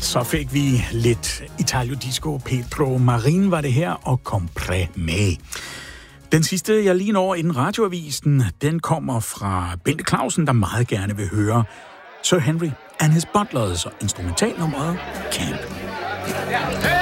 Så fik vi lidt Italio Disco. Pedro Marin var det her, og Compré Me. Den sidste, jeg lige når inden radioavisen, den kommer fra Bente Clausen, der meget gerne vil høre Sir Henry and His Butlers og instrumentalnummeret Camp.